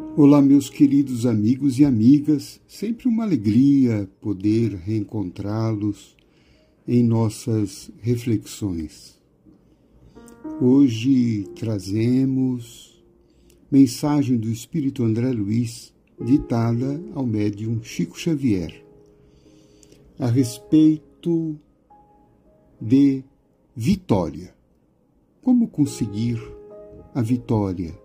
Olá, meus queridos amigos e amigas, sempre uma alegria poder reencontrá-los em nossas reflexões. Hoje trazemos mensagem do Espírito André Luiz, ditada ao médium Chico Xavier, a respeito de vitória. Como conseguir a vitória?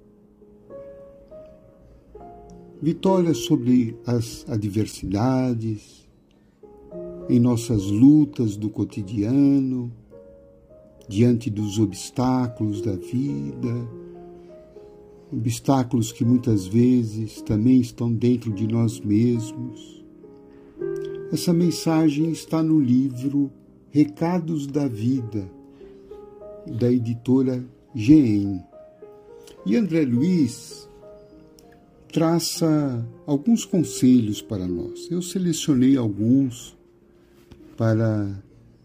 Vitória sobre as adversidades, em nossas lutas do cotidiano, diante dos obstáculos da vida, obstáculos que muitas vezes também estão dentro de nós mesmos. Essa mensagem está no livro Recados da Vida, da editora GEM. E André Luiz traça alguns conselhos para nós. Eu selecionei alguns para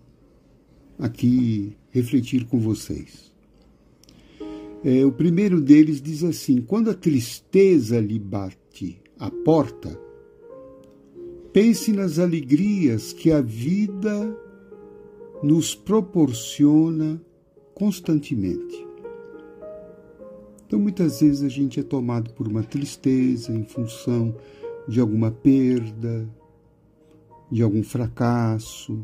aqui refletir com vocês. O primeiro deles diz assim: quando a tristeza lhe bate à porta, pense nas alegrias que a vida nos proporciona constantemente. Então, muitas vezes a gente é tomado por uma tristeza em função de alguma perda, de algum fracasso,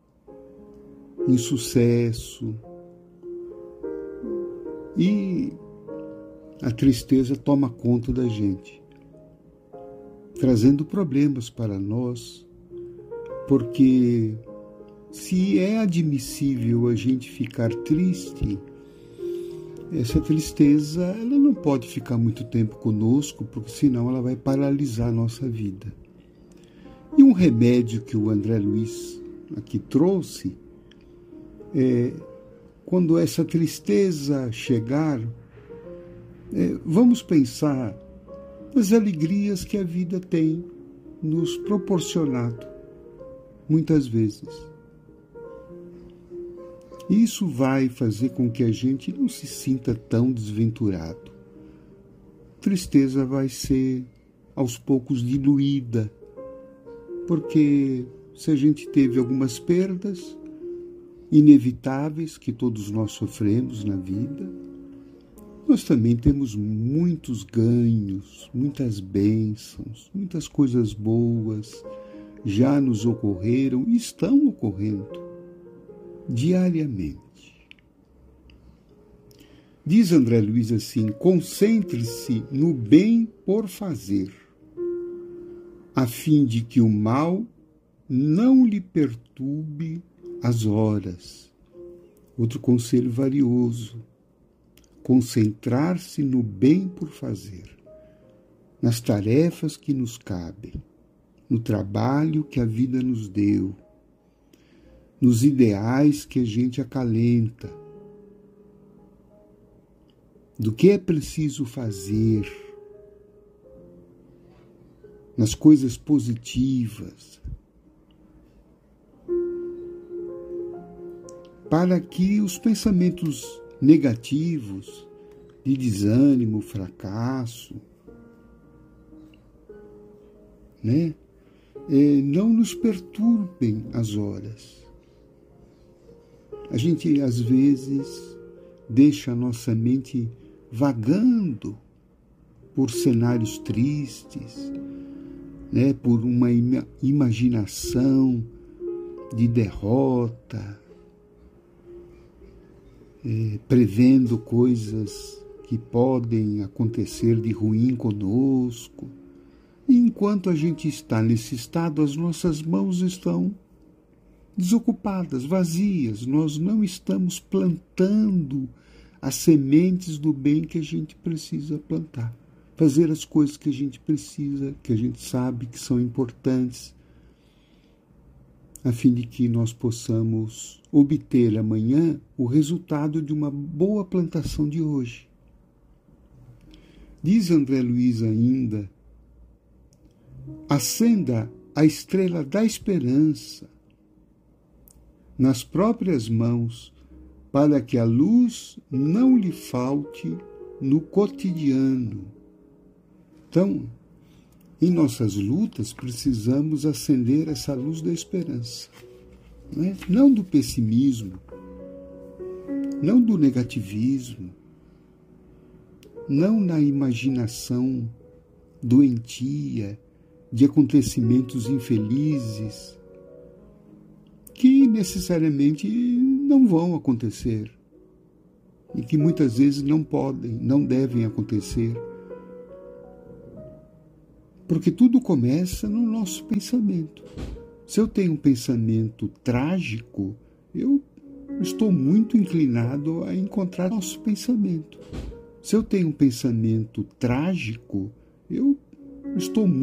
insucesso. E a tristeza toma conta da gente, trazendo problemas para nós, porque se é admissível a gente ficar triste, essa tristeza ela não pode ficar muito tempo conosco, porque senão ela vai paralisar a nossa vida. E um remédio que o André Luiz aqui trouxe é, quando essa tristeza chegar, vamos pensar nas alegrias que a vida tem nos proporcionado, muitas vezes. Isso vai fazer com que a gente não se sinta tão desventurado. Tristeza vai ser, aos poucos, diluída, porque se a gente teve algumas perdas inevitáveis, que todos nós sofremos na vida, nós também temos muitos ganhos, muitas bênçãos, muitas coisas boas já nos ocorreram e estão ocorrendo diariamente. Diz André Luiz assim: concentre-se no bem por fazer, a fim de que o mal não lhe perturbe as horas. Outro conselho valioso: concentrar-se no bem por fazer, nas tarefas que nos cabem, no trabalho que a vida nos deu, nos ideais que a gente acalenta, do que é preciso fazer, nas coisas positivas, para que os pensamentos negativos, de desânimo, fracasso, não nos perturbem as horas. A gente, às vezes, deixa a nossa mente vagando por cenários tristes, por uma imaginação de derrota, prevendo coisas que podem acontecer de ruim conosco. E enquanto a gente está nesse estado, as nossas mãos estão desocupadas, vazias. Nós não estamos plantando as sementes do bem que a gente precisa plantar. Fazer as coisas que a gente precisa, que a gente sabe que são importantes, a fim de que nós possamos obter amanhã o resultado de uma boa plantação de hoje. Diz André Luiz ainda: acenda a estrela da esperança nas próprias mãos, para que a luz não lhe falte no cotidiano. Então, em nossas lutas, precisamos acender essa luz da esperança, não do pessimismo, não do negativismo, não na imaginação doentia de acontecimentos infelizes que necessariamente não vão acontecer e que muitas vezes não podem, não devem acontecer. Porque tudo começa no nosso pensamento. Se eu tenho um pensamento trágico, eu estou muito inclinado a encontrar nosso pensamento. Se eu tenho um pensamento trágico, eu estou